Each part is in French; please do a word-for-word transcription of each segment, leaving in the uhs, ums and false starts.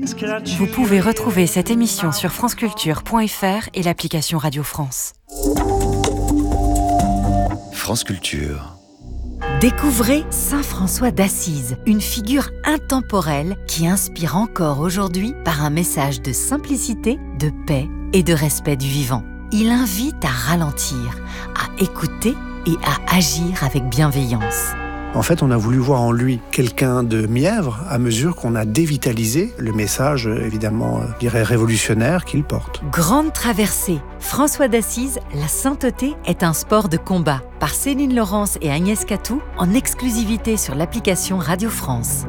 Vous pouvez retrouver cette émission sur franceculture point f r et l'application Radio France. France Culture. Découvrez Saint François d'Assise, une figure intemporelle qui inspire encore aujourd'hui par un message de simplicité, de paix et de respect du vivant. Il invite à ralentir, à écouter et à agir avec bienveillance. En fait, on a voulu voir en lui quelqu'un de mièvre à mesure qu'on a dévitalisé le message, évidemment, je dirais révolutionnaire qu'il porte. Grande traversée. François d'Assise, la sainteté est un sport de combat. Par Céline Laurence et Agnès Catou, en exclusivité sur l'application Radio France.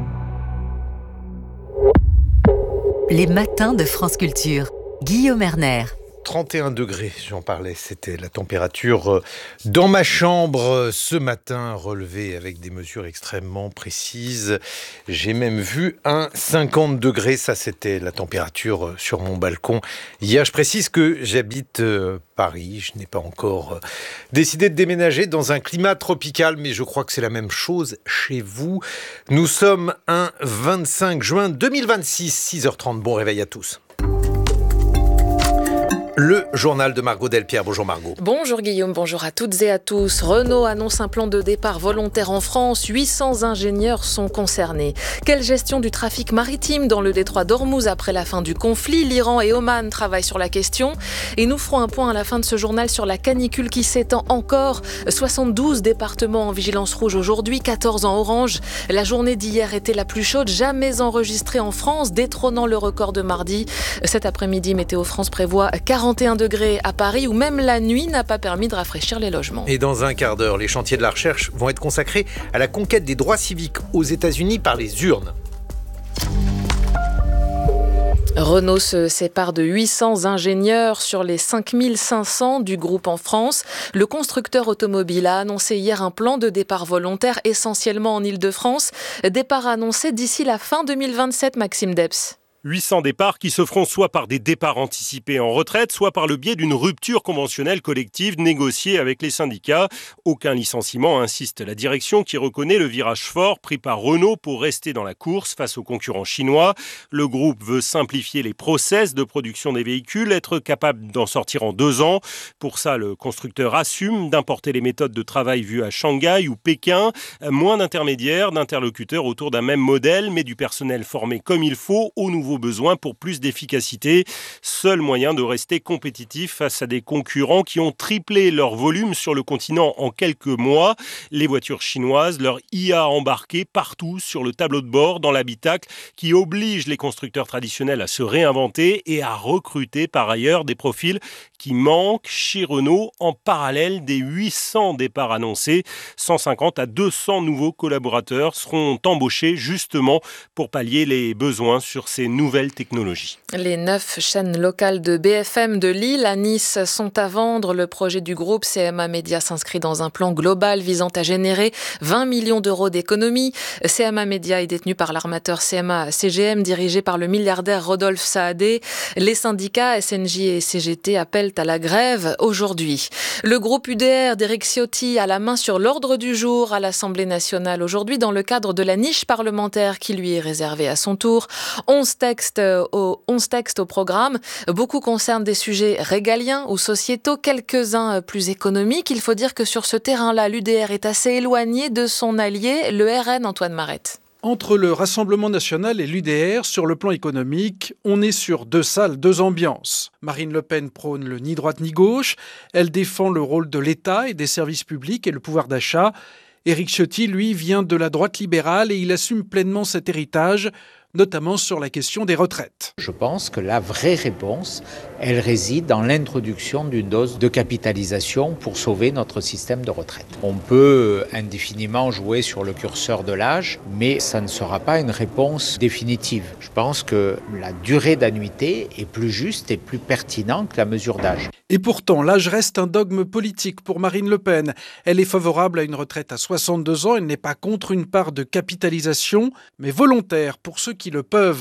Les matins de France Culture. Guillaume Erner. trente et un degrés, j'en parlais, c'était la température dans ma chambre ce matin, relevée avec des mesures extrêmement précises. J'ai même vu un cinquante degrés, ça c'était la température sur mon balcon. Hier, je précise que j'habite Paris, je n'ai pas encore décidé de déménager dans un climat tropical, mais je crois que c'est la même chose chez vous. Nous sommes un vingt-cinq juin deux mille vingt-six, six heures trente, bon réveil à tous. Le journal de Margot Delpierre. Bonjour Margot. Bonjour Guillaume, bonjour à toutes et à tous. Renault annonce un plan de départ volontaire en France. huit cents ingénieurs sont concernés. Quelle gestion du trafic maritime dans le détroit d'Ormuz après la fin du conflit? L'Iran et Oman travaillent sur la question. Et nous ferons un point à la fin de ce journal sur la canicule qui s'étend encore. soixante-douze départements en vigilance rouge aujourd'hui, quatorze en orange. La journée d'hier était la plus chaude jamais enregistrée en France, détrônant le record de mardi. Cet après-midi, Météo France prévoit quarante et un degrés à Paris, où même la nuit n'a pas permis de rafraîchir les logements. Et dans un quart d'heure, les chantiers de la recherche vont être consacrés à la conquête des droits civiques aux États-Unis par les urnes. Renault se sépare de huit cents ingénieurs sur les cinq mille cinq cents du groupe en France. Le constructeur automobile a annoncé hier un plan de départ volontaire essentiellement en Île-de-France. Départ annoncé d'ici la fin deux mille vingt-sept, Maxime Debs. huit cents départs qui se feront soit par des départs anticipés en retraite, soit par le biais d'une rupture conventionnelle collective négociée avec les syndicats. Aucun licenciement, insiste la direction qui reconnaît le virage fort pris par Renault pour rester dans la course face aux concurrents chinois. Le groupe veut simplifier les process de production des véhicules, être capable d'en sortir en deux ans. Pour ça, le constructeur assume d'importer les méthodes de travail vues à Shanghai ou Pékin. Moins d'intermédiaires, d'interlocuteurs autour d'un même modèle, mais du personnel formé comme il faut aux nouveaux besoins pour plus d'efficacité. Seul moyen de rester compétitif face à des concurrents qui ont triplé leur volume sur le continent en quelques mois. Les voitures chinoises, leur I A embarquée partout sur le tableau de bord, dans l'habitacle, qui oblige les constructeurs traditionnels à se réinventer et à recruter par ailleurs des profils qui manquent chez Renault en parallèle des huit cents départs annoncés. cent cinquante à deux cents nouveaux collaborateurs seront embauchés justement pour pallier les besoins sur ces nouvelles technologies. Les neuf chaînes locales de B F M de Lille à Nice sont à vendre. Le projet du groupe C M A Média s'inscrit dans un plan global visant à générer vingt millions d'euros d'économies. C M A Média est détenu par l'armateur C M A C G M dirigé par le milliardaire Rodolphe Saadé. Les syndicats S N J et C G T appellent à la grève aujourd'hui. Le groupe U D R d'Éric Ciotti a la main sur l'ordre du jour à l'Assemblée nationale aujourd'hui dans le cadre de la niche parlementaire qui lui est réservée à son tour. onze textes au, onze textes au programme. Beaucoup concernent des sujets régaliens ou sociétaux, quelques-uns plus économiques. Il faut dire que sur ce terrain-là, l'U D R est assez éloigné de son allié, le R N, Antoine Marette. Entre le Rassemblement national et l'U D R, sur le plan économique, on est sur deux salles, deux ambiances. Marine Le Pen prône le ni droite ni gauche. Elle défend le rôle de l'État et des services publics et le pouvoir d'achat. Éric Ciotti, lui, vient de la droite libérale et il assume pleinement cet héritage, notamment sur la question des retraites. Je pense que la vraie réponse, elle réside dans l'introduction d'une dose de capitalisation pour sauver notre système de retraite. On peut indéfiniment jouer sur le curseur de l'âge, mais ça ne sera pas une réponse définitive. Je pense que la durée d'annuité est plus juste et plus pertinente que la mesure d'âge. Et pourtant, l'âge reste un dogme politique pour Marine Le Pen. Elle est favorable à une retraite à soixante-deux ans, elle n'est pas contre une part de capitalisation, mais volontaire pour ceux qui le peuvent.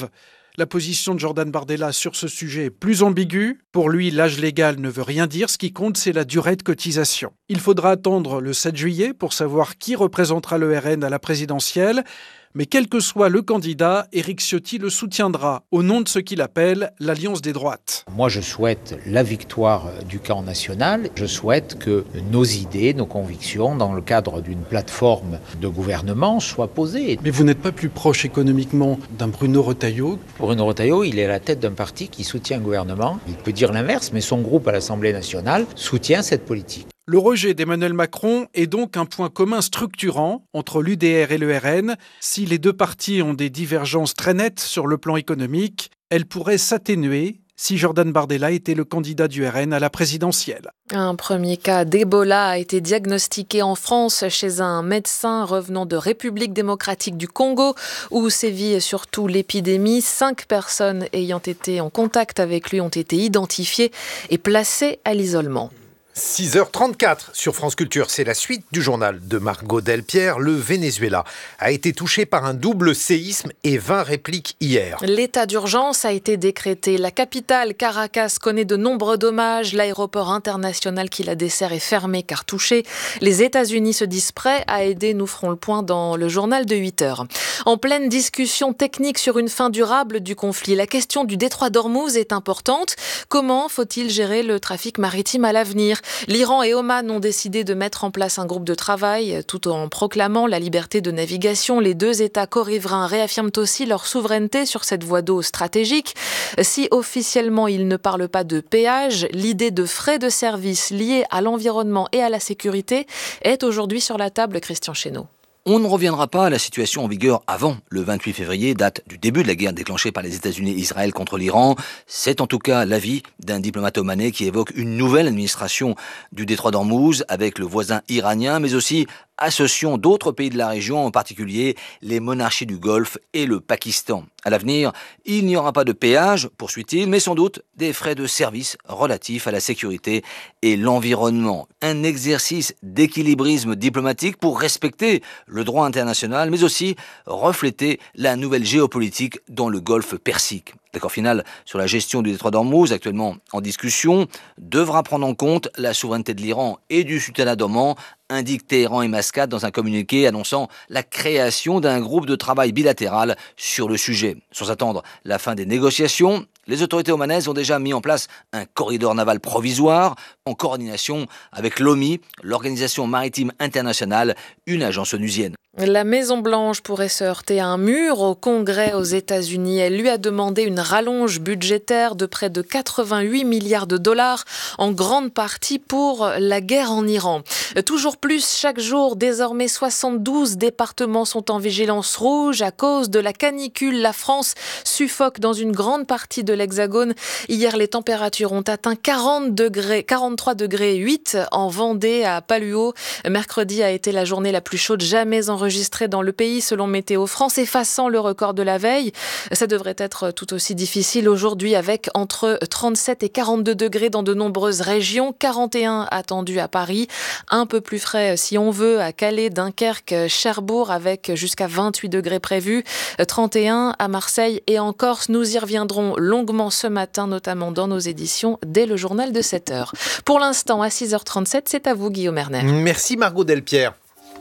La position de Jordan Bardella sur ce sujet est plus ambiguë. Pour lui, l'âge légal ne veut rien dire. Ce qui compte, c'est la durée de cotisation. Il faudra attendre le sept juillet pour savoir qui représentera le R N à la présidentielle. Mais quel que soit le candidat, Éric Ciotti le soutiendra au nom de ce qu'il appelle l'Alliance des droites. Moi, je souhaite la victoire du camp national. Je souhaite que nos idées, nos convictions, dans le cadre d'une plateforme de gouvernement, soient posées. Mais vous n'êtes pas plus proche économiquement d'un Bruno Retailleau ? Bruno Retailleau, il est à la tête d'un parti qui soutient un gouvernement. Il peut dire l'inverse, mais son groupe à l'Assemblée nationale soutient cette politique. Le rejet d'Emmanuel Macron est donc un point commun structurant entre l'U D R et le R N. Si les deux partis ont des divergences très nettes sur le plan économique, elles pourraient s'atténuer si Jordan Bardella était le candidat du R N à la présidentielle. Un premier cas d'Ebola a été diagnostiqué en France chez un médecin revenant de République démocratique du Congo, où sévit surtout l'épidémie. Cinq personnes ayant été en contact avec lui ont été identifiées et placées à l'isolement. six heures trente-quatre sur France Culture, c'est la suite du journal de Margot Delpierre. Le Venezuela a été touché par un double séisme et vingt répliques hier. L'état d'urgence a été décrété. La capitale, Caracas, connaît de nombreux dommages. L'aéroport international qui la dessert est fermé car touché. Les États-Unis se disent prêts à aider. Nous ferons le point dans le journal de huit heures. En pleine discussion technique sur une fin durable du conflit, la question du détroit d'Ormuz est importante. Comment faut-il gérer le trafic maritime à l'avenir ? L'Iran et Oman ont décidé de mettre en place un groupe de travail tout en proclamant la liberté de navigation. Les deux États co-riverains réaffirment aussi leur souveraineté sur cette voie d'eau stratégique. Si officiellement ils ne parlent pas de péage, l'idée de frais de service liés à l'environnement et à la sécurité est aujourd'hui sur la table, Christian Chesneau. On ne reviendra pas à la situation en vigueur avant le vingt-huit février, date du début de la guerre déclenchée par les États-Unis et Israël contre l'Iran. C'est en tout cas l'avis d'un diplomate omanais qui évoque une nouvelle administration du détroit d'Ormuz avec le voisin iranien, mais aussi associant d'autres pays de la région, en particulier les monarchies du Golfe et le Pakistan. À l'avenir, il n'y aura pas de péage, poursuit-il, mais sans doute des frais de service relatifs à la sécurité et l'environnement. Un exercice d'équilibrisme diplomatique pour respecter le droit international, mais aussi refléter la nouvelle géopolitique dans le Golfe Persique. L'accord final sur la gestion du détroit d'Ormuz, actuellement en discussion, devra prendre en compte la souveraineté de l'Iran et du sultanat d'Oman, indique Téhéran et Mascate dans un communiqué annonçant la création d'un groupe de travail bilatéral sur le sujet. Sans attendre la fin des négociations, les autorités omanaises ont déjà mis en place un corridor naval provisoire en coordination avec l'O M I, l'Organisation maritime internationale, une agence onusienne. La Maison-Blanche pourrait se heurter à un mur au Congrès aux États-Unis. Elle lui a demandé une rallonge budgétaire de près de quatre-vingt-huit milliards de dollars, en grande partie pour la guerre en Iran. Toujours plus, chaque jour, désormais soixante-douze départements sont en vigilance rouge à cause de la canicule. La France suffoque dans une grande partie de l'Hexagone. Hier, les températures ont atteint quarante degrés, quarante-trois degrés huit en Vendée, à Paluot. Mercredi a été la journée la plus chaude jamais enregistrée dans le pays, selon Météo France, effaçant le record de la veille. Ça devrait être tout aussi difficile aujourd'hui, avec entre trente-sept et quarante-deux degrés dans de nombreuses régions, quarante et un attendus à Paris, un peu plus frais si on veut à Calais, Dunkerque, Cherbourg, avec jusqu'à vingt-huit degrés prévus, trente et un à Marseille et en Corse. Nous y reviendrons longuement ce matin, notamment dans nos éditions, dès le journal de sept heures. Pour l'instant, à six heures trente-sept, c'est à vous, Guillaume Erner. Merci Margot Delpierre.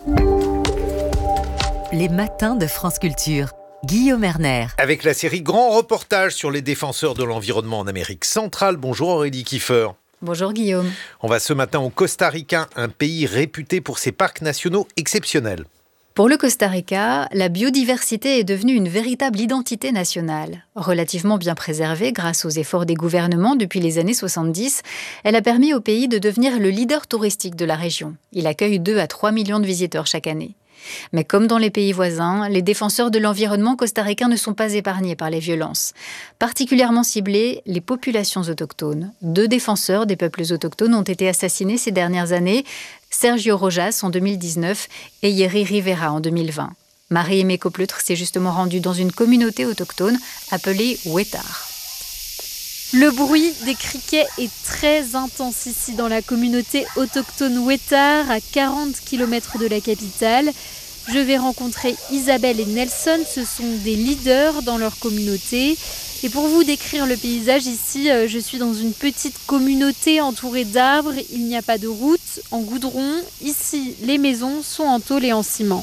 Les matins de France Culture. Guillaume Erner. Avec la série Grand Reportage sur les défenseurs de l'environnement en Amérique centrale. Bonjour Aurélie Kiefer. Bonjour Guillaume. On va ce matin au Costa Rica, un pays réputé pour ses parcs nationaux exceptionnels. Pour le Costa Rica, la biodiversité est devenue une véritable identité nationale. Relativement bien préservée grâce aux efforts des gouvernements depuis les années soixante-dix, elle a permis au pays de devenir le leader touristique de la région. Il accueille deux à trois millions de visiteurs chaque année. Mais comme dans les pays voisins, les défenseurs de l'environnement costaricains ne sont pas épargnés par les violences. Particulièrement ciblées, les populations autochtones. Deux défenseurs des peuples autochtones ont été assassinés ces dernières années, Sergio Rojas en deux mille dix-neuf et Yeri Rivera en deux mille vingt. Marie-Aimée Copletre s'est justement rendue dans une communauté autochtone appelée Wetar. Le bruit des criquets est très intense ici dans la communauté autochtone Wetar, à quarante kilomètres de la capitale. Je vais rencontrer Isabelle et Nelson, ce sont des leaders dans leur communauté. Et pour vous décrire le paysage, ici, euh, je suis dans une petite communauté entourée d'arbres. Il n'y a pas de route en goudron. Ici, les maisons sont en tôle et en ciment.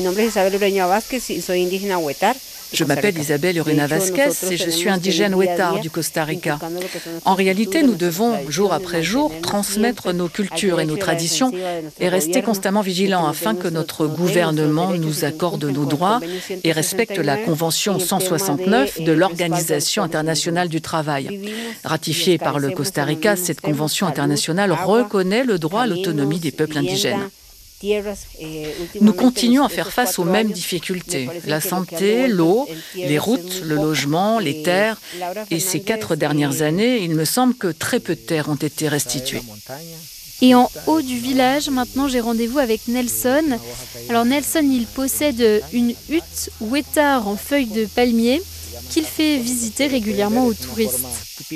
Je m'appelle Isabelle Urena Vasquez et je suis indigène Huetar du Costa Rica. En réalité, nous devons, jour après jour, transmettre nos cultures et nos traditions et rester constamment vigilants afin que notre gouvernement nous accorde nos droits et respecte la Convention cent soixante-neuf de l'Organisation internationale du travail. Ratifiée par le Costa Rica, cette convention internationale reconnaît le droit à l'autonomie des peuples indigènes. Nous continuons à faire face aux mêmes difficultés. La santé, l'eau, les routes, le logement, les terres. Et ces quatre dernières années, il me semble que très peu de terres ont été restituées. Et en haut du village, maintenant, j'ai rendez-vous avec Nelson. Alors Nelson, il possède une hutte Huetar en feuilles de palmier qu'il fait visiter régulièrement aux touristes.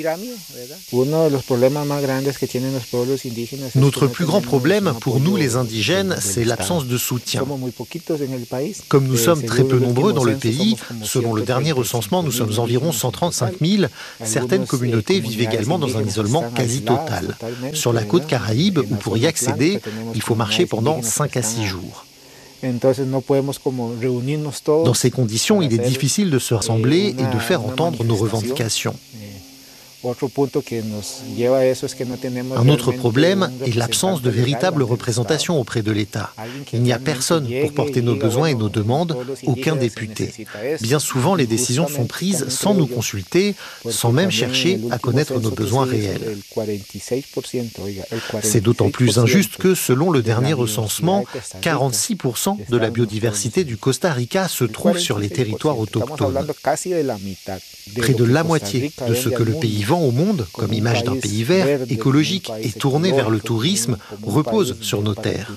Notre plus grand problème pour nous les indigènes, c'est l'absence de soutien. Comme nous sommes très peu nombreux dans le pays, selon le dernier recensement, nous sommes environ cent trente-cinq mille, certaines communautés vivent également dans un isolement quasi total. Sur la côte Caraïbe, où pour y accéder, il faut marcher pendant cinq à six jours. Dans ces conditions, il est difficile de se rassembler et de faire entendre nos revendications. Un autre problème est l'absence de véritable représentation auprès de l'État. Il n'y a personne pour porter nos besoins et nos demandes, aucun député. Bien souvent, les décisions sont prises sans nous consulter, sans même chercher à connaître nos besoins réels. C'est d'autant plus injuste que, selon le dernier recensement, quarante-six pour cent de la biodiversité du Costa Rica se trouve sur les territoires autochtones. Près de la moitié de ce que le pays vend au monde, comme image d'un pays vert, écologique et tourné vers le tourisme, repose sur nos terres.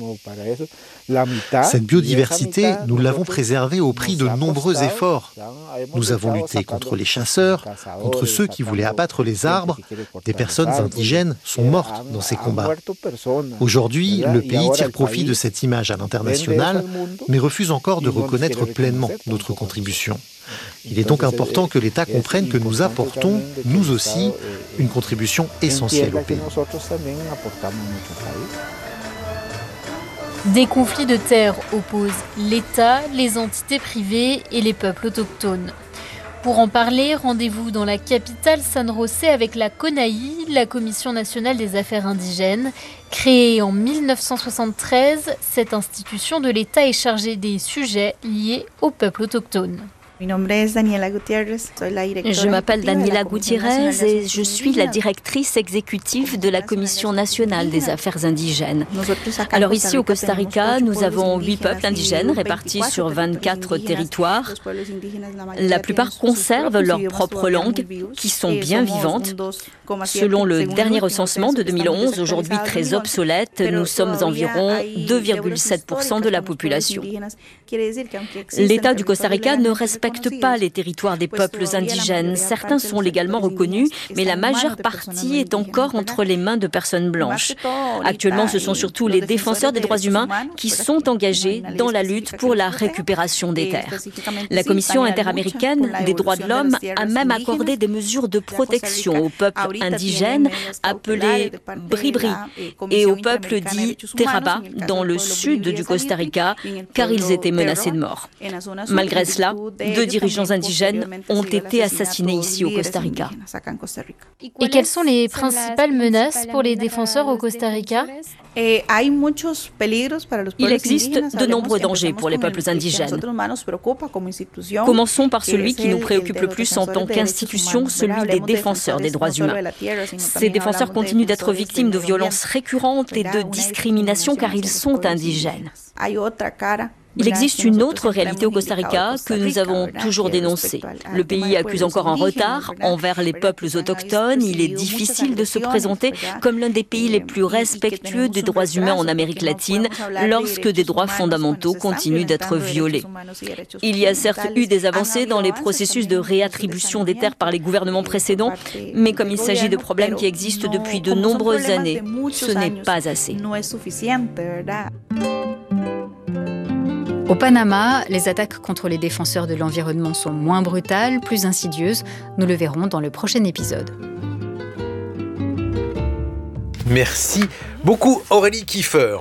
Cette biodiversité, nous l'avons préservée au prix de nombreux efforts. Nous avons lutté contre les chasseurs, contre ceux qui voulaient abattre les arbres. Des personnes indigènes sont mortes dans ces combats. Aujourd'hui, le pays tire profit de cette image à l'international, mais refuse encore de reconnaître pleinement notre contribution. Il est donc important que l'État comprenne que nous apportons, nous aussi, une contribution essentielle au pays. Des conflits de terre opposent l'État, les entités privées et les peuples autochtones. Pour en parler, rendez-vous dans la capitale San José avec la CONAI, la Commission nationale des affaires indigènes. Créée en mille neuf cent soixante-treize, cette institution de l'État est chargée des sujets liés aux peuples autochtones. Je m'appelle Daniela Gutiérrez et je suis la directrice exécutive de la Commission nationale des affaires indigènes. Alors ici au Costa Rica, nous avons huit peuples indigènes répartis sur vingt-quatre territoires. La plupart conservent leur propre langue, qui sont bien vivantes. Selon le dernier recensement de deux mille onze, aujourd'hui très obsolète, nous sommes environ deux virgule sept pour cent de la population. L'État du Costa Rica ne respecte pas les territoires des peuples indigènes. Certains sont légalement reconnus, mais la majeure partie est encore entre les mains de personnes blanches. Actuellement, ce sont surtout les défenseurs des droits humains qui sont engagés dans la lutte pour la récupération des terres. La Commission interaméricaine des droits de l'homme a même accordé des mesures de protection aux peuples indigènes appelés Bribri et aux peuples dits Terraba dans le sud du Costa Rica, car ils étaient menacés de mort. Malgré cela, deux dirigeants indigènes ont été assassinés ici au Costa Rica. Et quelles sont les principales menaces pour les défenseurs au Costa Rica ? Il existe de nombreux dangers pour les peuples indigènes. Commençons par celui qui nous préoccupe le plus en tant qu'institution, celui des défenseurs des droits humains. Ces défenseurs continuent d'être victimes de violences récurrentes et de discriminations car ils sont indigènes. Il existe une autre réalité au Costa Rica que nous avons toujours dénoncée. Le pays accuse encore un retard envers les peuples autochtones. Il est difficile de se présenter comme l'un des pays les plus respectueux des droits humains en Amérique latine lorsque des droits fondamentaux continuent d'être violés. Il y a certes eu des avancées dans les processus de réattribution des terres par les gouvernements précédents, mais comme il s'agit de problèmes qui existent depuis de nombreuses années, ce n'est pas assez. Au Panama, les attaques contre les défenseurs de l'environnement sont moins brutales, plus insidieuses. Nous le verrons dans le prochain épisode. Merci beaucoup Aurélie Kiefer.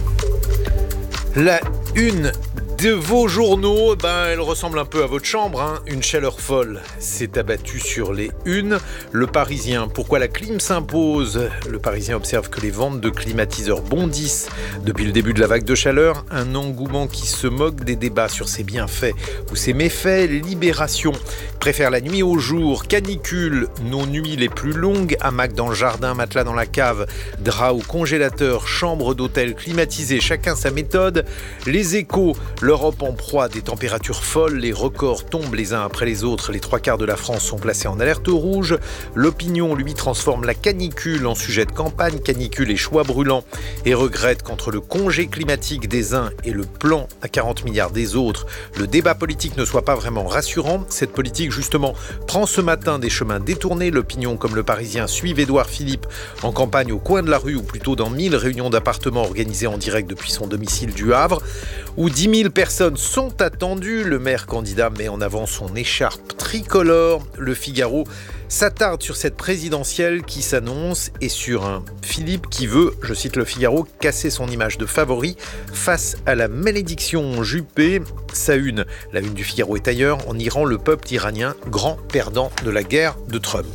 La une de vos journaux, ben, elle ressemble un peu à votre chambre. Hein. Une chaleur folle s'est abattue sur les unes. Le Parisien, pourquoi la clim s'impose ? Le Parisien observe que les ventes de climatiseurs bondissent depuis le début de la vague de chaleur. Un engouement qui se moque des débats sur ses bienfaits ou ses méfaits. Libération préfère la nuit au jour. Canicule, nos nuits les plus longues. Hamac dans le jardin, matelas dans la cave, drap au congélateur, chambre d'hôtel climatisée. Chacun sa méthode. Les Échos, l'Europe en proie à des températures folles, les records tombent les uns après les autres, les trois quarts de la France sont placés en alerte rouge. L'Opinion, lui, transforme la canicule en sujet de campagne, canicule et choix brûlants, et regrette qu'entre le congé climatique des uns et le plan à quarante milliards des autres, le débat politique ne soit pas vraiment rassurant. Cette politique, justement, prend ce matin des chemins détournés. L'Opinion, comme le Parisien, suivent Édouard Philippe en campagne au coin de la rue, ou plutôt dans mille réunions d'appartements organisées en direct depuis son domicile du Havre, où dix mille personnes sont attendues. Le maire candidat met en avant son écharpe tricolore. Le Figaro s'attarde sur cette présidentielle qui s'annonce et sur un Philippe qui veut, je cite le Figaro, casser son image de favori face à la malédiction Juppé. Sa une, la une du Figaro est ailleurs. En Iran, le peuple iranien, grand perdant de la guerre de Trump.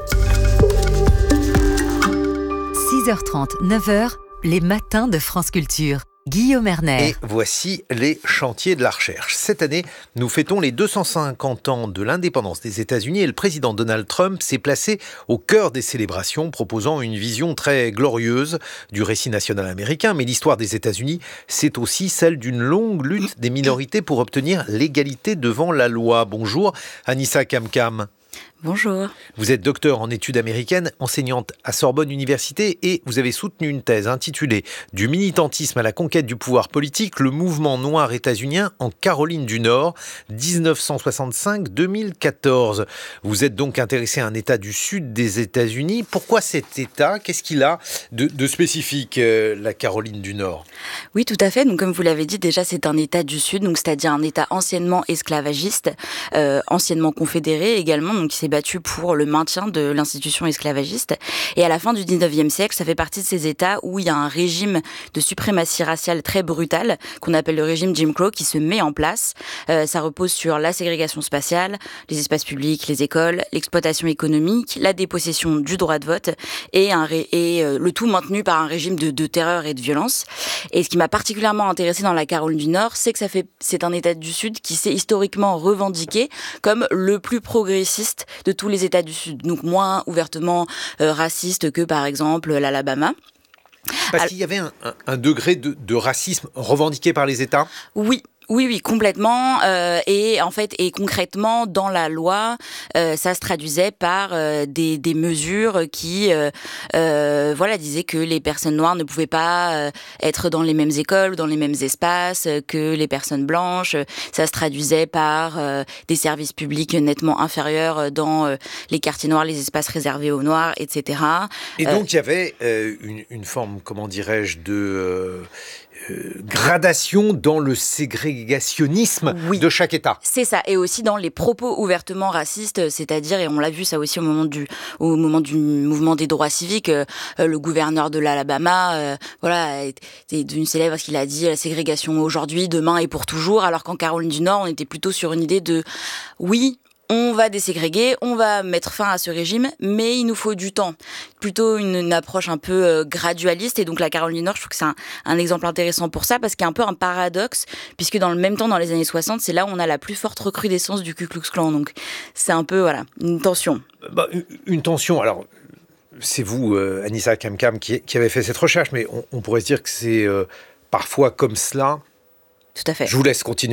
six heures trente, neuf heures, les matins de France Culture. Guillaume Erner. Et voici les chantiers de la recherche. Cette année, nous fêtons les deux cent cinquante ans de l'indépendance des États-Unis et le président Donald Trump s'est placé au cœur des célébrations, proposant une vision très glorieuse du récit national américain. Mais l'histoire des États-Unis, c'est aussi celle d'une longue lutte des minorités pour obtenir l'égalité devant la loi. Bonjour, Anissa Kamkam. Bonjour. Vous êtes docteur en études américaines, enseignante à Sorbonne Université et vous avez soutenu une thèse intitulée « Du militantisme à la conquête du pouvoir politique, le mouvement noir états-unien en Caroline du Nord, dix-neuf cent soixante-cinq à deux mille quatorze ». Vous êtes donc intéressé à un État du sud des États-Unis. Pourquoi cet État ? Qu'est-ce qu'il a de, de spécifique, euh, la Caroline du Nord ? Oui, tout à fait. Donc, comme vous l'avez dit, déjà, c'est un État du sud, donc c'est-à-dire un État anciennement esclavagiste, euh, anciennement confédéré également, donc qui s'est battu pour le maintien de l'institution esclavagiste. Et à la fin du dix-neuvième siècle, ça fait partie de ces États où il y a un régime de suprématie raciale très brutal, qu'on appelle le régime Jim Crow, qui se met en place. Euh, ça repose sur la ségrégation spatiale, les espaces publics, les écoles, l'exploitation économique, la dépossession du droit de vote, et, un ré- et euh, le tout maintenu par un régime de, de terreur et de violence. Et ce qui m'a particulièrement intéressé dans la Caroline du Nord, c'est que ça fait, c'est un État du Sud qui s'est historiquement revendiqué comme le plus progressiste de tous les États du Sud, donc moins ouvertement euh, raciste que par exemple l'Alabama. Parce qu'il y avait un, un, un degré de, de racisme revendiqué par les États ? Oui. Oui, oui, complètement. Euh, et en fait, et concrètement, dans la loi, euh, ça se traduisait par euh, des, des mesures qui, euh, euh, voilà, disaient que les personnes noires ne pouvaient pas euh, être dans les mêmes écoles, dans les mêmes espaces que les personnes blanches. Ça se traduisait par euh, des services publics nettement inférieurs dans euh, les quartiers noirs, les espaces réservés aux noirs, et cetera. Et donc, euh, il y avait euh, une, une forme, comment dirais-je, de... Euh, Euh, gradation dans le ségrégationnisme oui. de chaque État. C'est ça, et aussi dans les propos ouvertement racistes, c'est-à-dire, et on l'a vu ça aussi au moment du, au moment du mouvement des droits civiques, euh, le gouverneur de l'Alabama, euh, voilà, était devenu célèbre parce qu'il a dit la ségrégation aujourd'hui, demain et pour toujours, alors qu'en Caroline du Nord, on était plutôt sur une idée de oui, on va déségréguer, on va mettre fin à ce régime, mais il nous faut du temps. Plutôt une, une approche un peu euh, gradualiste. Et donc la Caroline du Nord, je trouve que c'est un, un exemple intéressant pour ça, parce qu'il y a un peu un paradoxe, puisque dans le même temps, dans les années soixante, c'est là où on a la plus forte recrudescence du Ku Klux Klan. Donc c'est un peu, voilà, une tension. Bah, une, une tension, alors... C'est vous, euh, Anissa Kamkam, qui, qui avez fait cette recherche, mais on, on pourrait se dire que c'est euh, parfois comme cela. Tout à fait. Je vous laisse continuer.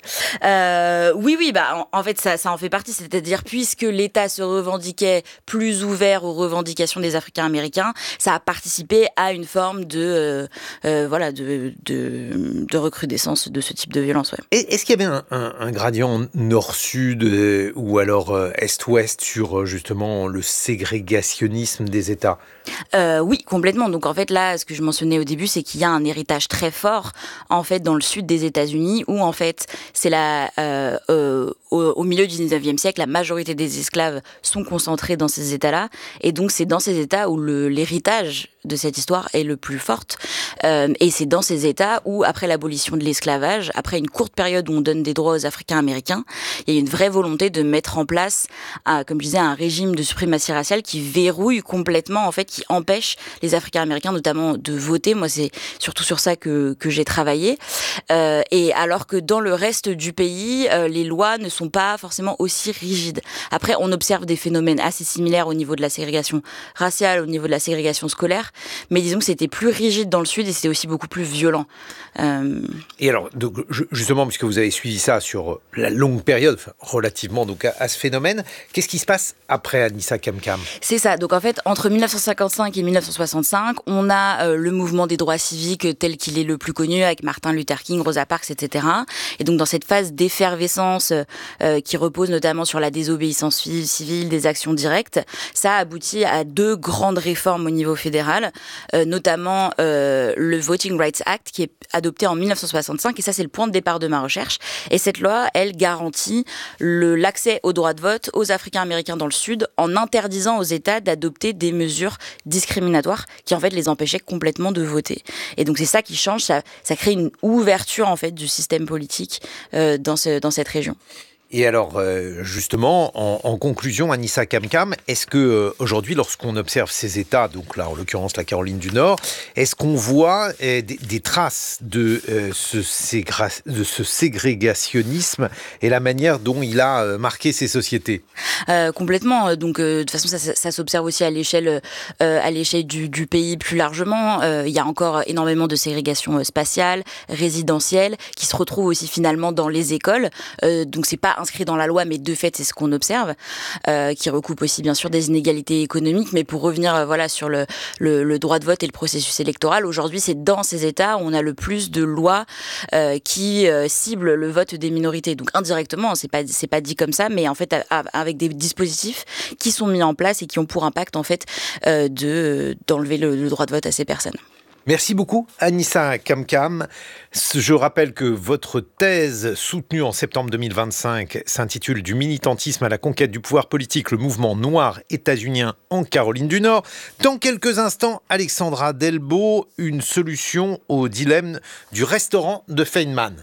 Euh, oui, oui, bah, en, en fait, ça, ça en fait partie. C'est-à-dire, puisque l'État se revendiquait plus ouvert aux revendications des Africains-Américains, ça a participé à une forme de, euh, euh, voilà, de, de, de recrudescence de ce type de violence. Ouais. Et, est-ce qu'il y avait un, un, un gradient nord-sud euh, ou alors euh, est-ouest sur euh, justement le ségrégationnisme des États ? Euh, oui, complètement. Donc en fait là, ce que je mentionnais au début, c'est qu'il y a un héritage très fort en fait dans le sud des États-Unis, où en fait c'est la euh, euh, au, au milieu du dix-neuvième siècle, la majorité des esclaves sont concentrés dans ces États-là, et donc c'est dans ces États où le, l'héritage de cette histoire est le plus forte. Euh, et c'est dans ces États où, après l'abolition de l'esclavage, après une courte période où on donne des droits aux Africains-Américains, il y a une vraie volonté de mettre en place, un, comme je disais, un régime de suprématie raciale qui verrouille complètement, en fait, qui empêche les Africains-Américains notamment de voter. Moi, c'est surtout sur ça que, que j'ai travaillé. Euh, et alors que dans le reste du pays, euh, les lois ne sont pas forcément aussi rigides. Après, on observe des phénomènes assez similaires au niveau de la ségrégation raciale, au niveau de la ségrégation scolaire, mais disons que c'était plus rigide dans le sud et c'était aussi beaucoup plus violent. Euh... Et alors, donc, justement, puisque vous avez suivi ça sur la longue période, enfin, relativement donc à, à ce phénomène, qu'est-ce qui se passe après Anissa Kamkam ? C'est ça. Donc en fait, entre dix-neuf cent cinquante-cinq et dix-neuf cent soixante-cinq, on a euh, le mouvement des droits civiques tel qu'il est le plus connu, avec Martin Luther King, Rosa Parks, et cetera. Et donc dans cette phase d'effervescence euh, qui repose notamment sur la désobéissance civile, des actions directes, ça aboutit à deux grandes réformes au niveau fédéral, euh, notamment euh, le Voting Rights Act qui est adopté en dix-neuf cent soixante-cinq, et ça c'est le point de départ de ma recherche. Et cette loi, elle garantit le, l'accès au droit de vote aux Africains-Américains dans le Sud en interdisant aux États d'adopter des mesures discriminatoires qui en fait les empêchaient complètement de voter. Et donc c'est ça qui change, ça, ça crée une ouverture en fait du système politique euh, dans, ce, dans cette région. Et alors, euh, justement, en, en conclusion, Anissa Kamkam, est-ce que euh, aujourd'hui, lorsqu'on observe ces États, donc là, en l'occurrence, la Caroline du Nord, est-ce qu'on voit euh, des, des traces de, euh, ce ségra- de ce ségrégationnisme et la manière dont il a euh, marqué ces sociétés ? euh, Complètement. Donc, euh, de toute façon, ça, ça, ça s'observe aussi à l'échelle, euh, à l'échelle du, du pays plus largement. Euh, il y a encore énormément de ségrégation euh, spatiale, résidentielle, qui se retrouve aussi finalement dans les écoles. Euh, donc, c'est pas inscrit dans la loi, mais de fait, c'est ce qu'on observe, euh, qui recoupe aussi, bien sûr, des inégalités économiques. Mais pour revenir euh, voilà, sur le, le, le droit de vote et le processus électoral, aujourd'hui, c'est dans ces États où on a le plus de lois euh, qui euh, ciblent le vote des minorités. Donc, indirectement, c'est pas, c'est pas dit comme ça, mais en fait, à, à, avec des dispositifs qui sont mis en place et qui ont pour impact, en fait, euh, de, d'enlever le, le droit de vote à ces personnes. Merci beaucoup, Anissa Kamkam. Je rappelle que votre thèse, soutenue en septembre deux mille vingt-cinq, s'intitule « Du militantisme à la conquête du pouvoir politique, le mouvement noir états-unien en Caroline du Nord ». Dans quelques instants, Alexandra Delbo, une solution au dilemme du restaurant de Feynman.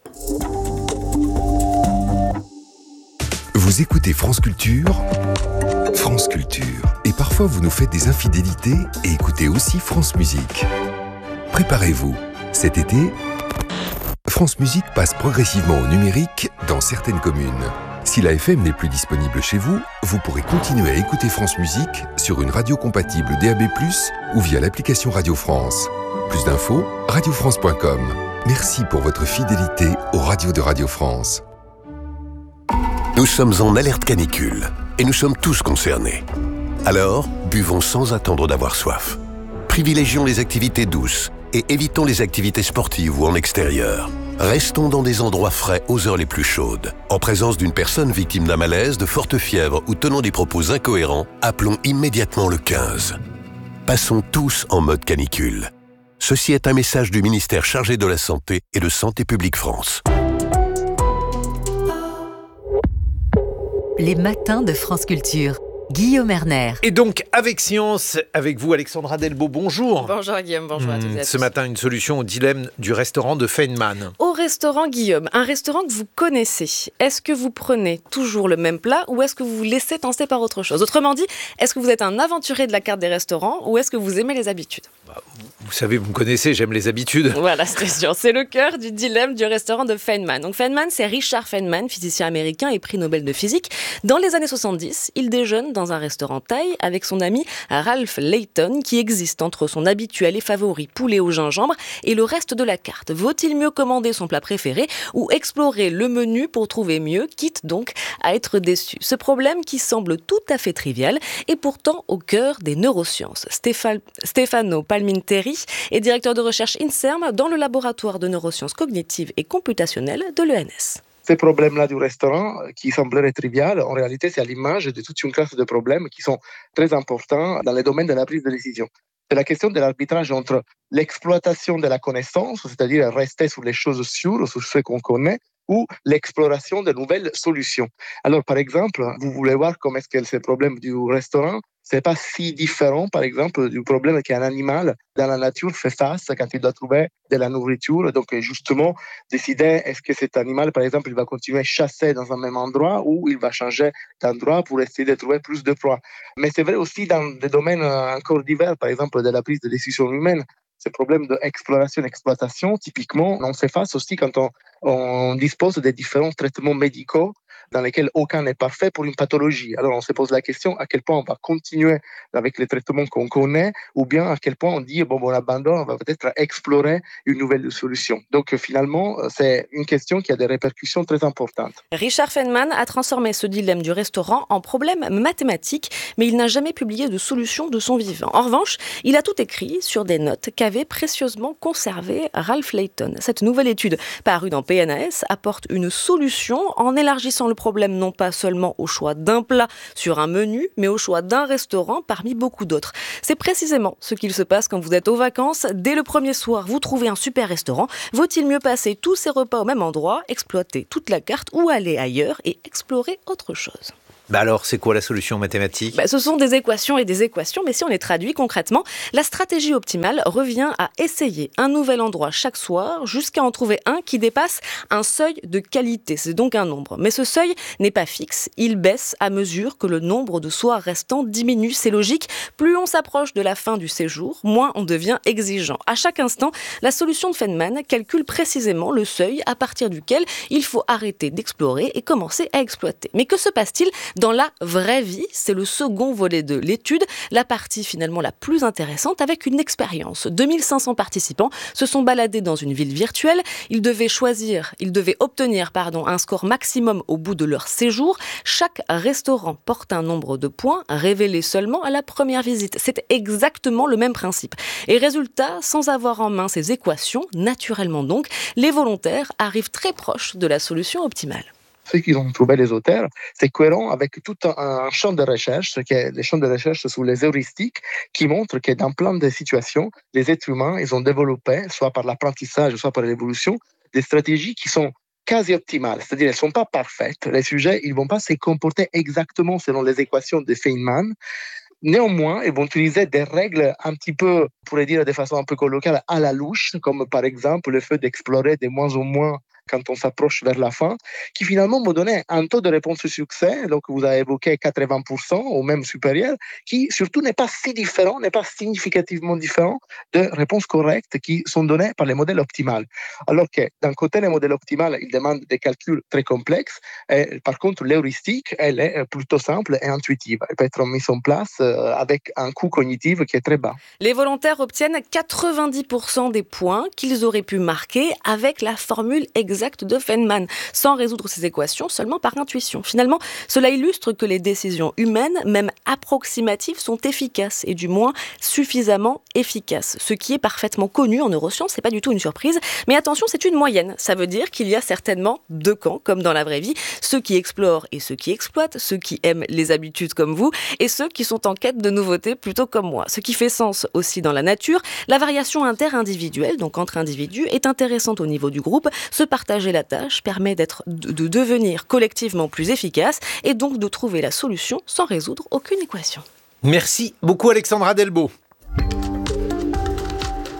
Vous écoutez France Culture, France Culture. Et parfois, vous nous faites des infidélités et écoutez aussi France Musique. Préparez-vous. Cet été, France Musique passe progressivement au numérique dans certaines communes. Si la F M n'est plus disponible chez vous, vous pourrez continuer à écouter France Musique sur une radio compatible D A B plus, ou via l'application Radio France. Plus d'infos, radio france point com. Merci pour votre fidélité aux radios de Radio France. Nous sommes en alerte canicule et nous sommes tous concernés. Alors, buvons sans attendre d'avoir soif. Privilégions les activités douces et évitons les activités sportives ou en extérieur. Restons dans des endroits frais aux heures les plus chaudes. En présence d'une personne victime d'un malaise, de forte fièvre ou tenant des propos incohérents, appelons immédiatement le quinze. Passons tous en mode canicule. Ceci est un message du ministère chargé de la Santé et de Santé publique France. Les matins de France Culture. Guillaume Erner. Et donc, avec Science, avec vous, Alexandra Delbo, bonjour. Bonjour Guillaume, bonjour mmh, à tous et à Ce tous. matin, une solution au dilemme du restaurant de Feynman. Au restaurant Guillaume, un restaurant que vous connaissez, est-ce que vous prenez toujours le même plat ou est-ce que vous vous laissez tenter par autre chose ? Autrement dit, est-ce que vous êtes un aventurier de la carte des restaurants ou est-ce que vous aimez les habitudes ? Vous savez, vous me connaissez, j'aime les habitudes. Voilà, c'est sûr. C'est le cœur du dilemme du restaurant de Feynman. Donc Feynman, c'est Richard Feynman, physicien américain et prix Nobel de physique. Dans les années soixante-dix, il déjeune dans un restaurant thaï avec son ami Ralph Layton, qui existe entre son habituel et favori poulet au gingembre et le reste de la carte. Vaut-il mieux commander son plat préféré ou explorer le menu pour trouver mieux, quitte donc à être déçu? Ce problème, qui semble tout à fait trivial, est pourtant au cœur des neurosciences. Stéphane, Stefano Palminteri est directeur de recherche INSERM dans le laboratoire de neurosciences cognitives et computationnelles de l'E N S. Ces problèmes-là du restaurant, qui sembleraient trivial, en réalité, c'est à l'image de toute une classe de problèmes qui sont très importants dans le domaine de la prise de décision. C'est la question de l'arbitrage entre l'exploitation de la connaissance, c'est-à-dire rester sur les choses sûres, sur ce qu'on connaît, ou l'exploration de nouvelles solutions. Alors, par exemple, vous voulez voir comment est-ce que ce problème du restaurant, c'est pas si différent, par exemple, du problème qu'un animal dans la nature fait face quand il doit trouver de la nourriture. Donc, justement, décider est-ce que cet animal, par exemple, il va continuer à chasser dans un même endroit ou il va changer d'endroit pour essayer de trouver plus de proies. Mais c'est vrai aussi dans des domaines encore divers, par exemple, de la prise de décision humaine. Ce problème d'exploration-exploitation, typiquement, on fait face aussi quand on, on dispose de différents traitements médicaux dans lesquels aucun n'est parfait pour une pathologie. Alors on se pose la question à quel point on va continuer avec les traitements qu'on connaît ou bien à quel point on dit bon, bon on abandonne, on va peut-être explorer une nouvelle solution. Donc finalement, c'est une question qui a des répercussions très importantes. Richard Feynman a transformé ce dilemme du restaurant en problème mathématique, mais il n'a jamais publié de solution de son vivant. En revanche, il a tout écrit sur des notes qu'avait précieusement conservées Ralph Layton. Cette nouvelle étude, parue dans P N A S, apporte une solution en élargissant le problème non pas seulement au choix d'un plat sur un menu, mais au choix d'un restaurant parmi beaucoup d'autres. C'est précisément ce qu'il se passe quand vous êtes aux vacances. Dès le premier soir, vous trouvez un super restaurant. Vaut-il mieux passer tous ces repas au même endroit, exploiter toute la carte ou aller ailleurs et explorer autre chose ? Bah alors, c'est quoi la solution mathématique ? bah, Ce sont des équations et des équations, mais si on les traduit concrètement, la stratégie optimale revient à essayer un nouvel endroit chaque soir jusqu'à en trouver un qui dépasse un seuil de qualité. C'est donc un nombre. Mais ce seuil n'est pas fixe, il baisse à mesure que le nombre de soirs restants diminue. C'est logique, plus on s'approche de la fin du séjour, moins on devient exigeant. À chaque instant, la solution de Feynman calcule précisément le seuil à partir duquel il faut arrêter d'explorer et commencer à exploiter. Mais que se passe-t-il dans la vraie vie? C'est le second volet de l'étude, la partie finalement la plus intéressante avec une expérience. deux mille cinq cents participants se sont baladés dans une ville virtuelle. Ils devaient choisir, ils devaient obtenir pardon, un score maximum au bout de leur séjour. Chaque restaurant porte un nombre de points révélés seulement à la première visite. C'est exactement le même principe. Et résultat, sans avoir en main ces équations, naturellement donc, les volontaires arrivent très proches de la solution optimale. Ce qu'ils ont trouvé, les auteurs, c'est cohérent avec tout un, un champ de recherche, ce qui est les champs de recherche sur les heuristiques, qui montrent que dans plein de situations, les êtres humains, ils ont développé, soit par l'apprentissage, soit par l'évolution, des stratégies qui sont quasi optimales, c'est-à-dire elles ne sont pas parfaites. Les sujets, ils ne vont pas se comporter exactement selon les équations de Feynman. Néanmoins, ils vont utiliser des règles un petit peu, on pourrait dire de façon un peu colloquiale, à la louche, comme par exemple le fait d'explorer de moins en moins quand on s'approche vers la fin, qui finalement me donnait un taux de réponse au succès, donc vous avez évoqué quatre-vingts pour cent ou même supérieur, qui surtout n'est pas si différent, n'est pas significativement différent de réponses correctes qui sont données par les modèles optimaux. Alors que d'un côté, les modèles optimaux, ils demandent des calculs très complexes, et par contre, l'heuristique, elle est plutôt simple et intuitive. Elle peut être mise en place avec un coût cognitif qui est très bas. Les volontaires obtiennent quatre-vingt-dix pour cent des points qu'ils auraient pu marquer avec la formule exacte de Feynman, sans résoudre ces équations seulement par intuition. Finalement, cela illustre que les décisions humaines, même approximatives, sont efficaces et du moins suffisamment efficaces. Ce qui est parfaitement connu en neurosciences, c'est pas du tout une surprise. Mais attention, c'est une moyenne. Ça veut dire qu'il y a certainement deux camps, comme dans la vraie vie. Ceux qui explorent et ceux qui exploitent, ceux qui aiment les habitudes comme vous et ceux qui sont en quête de nouveautés plutôt comme moi. Ce qui fait sens aussi dans la nature, la variation interindividuelle, donc entre individus, est intéressante au niveau du groupe. Se partager la tâche permet d'être, de, de devenir collectivement plus efficace et donc de trouver la solution sans résoudre aucune équation. Merci beaucoup Alexandra Delbo.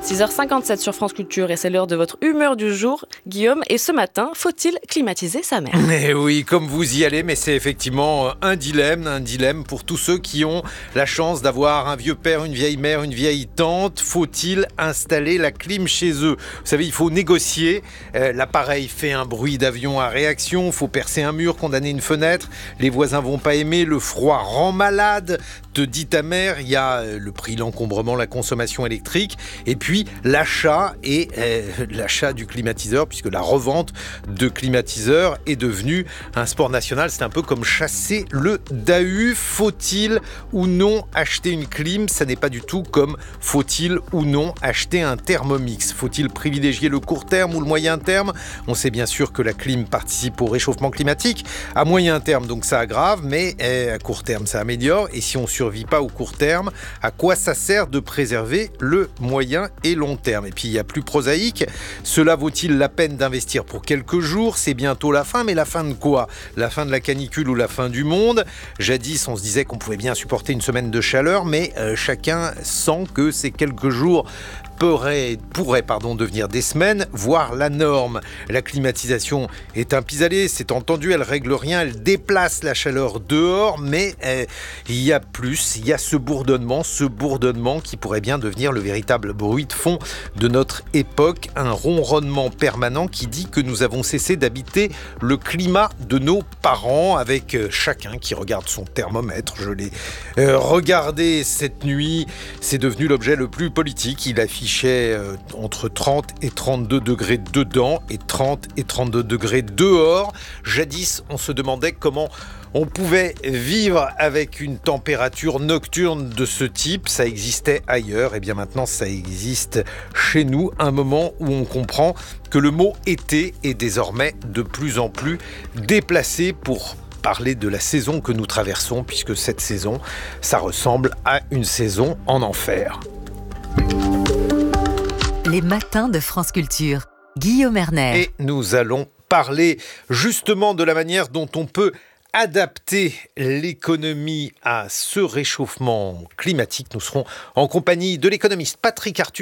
six heures cinquante-sept sur France Culture et c'est l'heure de votre humeur du jour, Guillaume. Et ce matin, faut-il climatiser sa mère ? Mais oui, comme vous y allez, mais c'est effectivement un dilemme, un dilemme pour tous ceux qui ont la chance d'avoir un vieux père, une vieille mère, une vieille tante. Faut-il installer la clim chez eux ? Vous savez, il faut négocier. Euh, l'appareil fait un bruit d'avion à réaction. Il faut percer un mur, condamner une fenêtre. Les voisins vont pas aimer. Le froid rend malade. Te dit ta mère. Il y a le prix, l'encombrement, la consommation électrique. Et puis l'achat et euh, l'achat du climatiseur, puisque la revente de climatiseurs est devenue un sport national. C'est un peu comme chasser le Dahu. Faut-il ou non acheter une clim ? Ça n'est pas du tout comme faut-il ou non acheter un Thermomix. Faut-il privilégier le court terme ou le moyen terme ? On sait bien sûr que la clim participe au réchauffement climatique. À moyen terme, donc ça aggrave, mais eh, à court terme, ça améliore. Et si on ne survit pas au court terme, à quoi ça sert de préserver le moyen et long terme ? Et puis il y a plus prosaïque. Cela vaut-il la peine d'investir pour quelques jours ? C'est bientôt la fin, mais la fin de quoi ? La fin de la canicule ou la fin du monde ? Jadis, on se disait qu'on pouvait bien supporter une semaine de chaleur, mais euh, chacun sent que ces quelques jours pourrait, pourrait pardon, devenir des semaines, voire la norme. La climatisation est un pis-aller, c'est entendu, elle règle rien, elle déplace la chaleur dehors, mais euh, il y a plus, il y a ce bourdonnement, ce bourdonnement qui pourrait bien devenir le véritable bruit de fond de notre époque, un ronronnement permanent qui dit que nous avons cessé d'habiter le climat de nos parents, avec euh, chacun qui regarde son thermomètre. Je l'ai euh, regardé cette nuit, c'est devenu l'objet le plus politique, il affiche entre trente et trente-deux degrés dedans et trente et trente-deux degrés dehors. Jadis, on se demandait comment on pouvait vivre avec une température nocturne de ce type. Ça existait ailleurs, et bien maintenant ça existe chez nous. Un moment où on comprend que le mot été est désormais de plus en plus déplacé pour parler de la saison que nous traversons, puisque cette saison, ça ressemble à une saison en enfer. Les matins de France Culture. Guillaume Erner. Et nous allons parler justement de la manière dont on peut adapter l'économie à ce réchauffement climatique. Nous serons en compagnie de l'économiste Patrick Artus.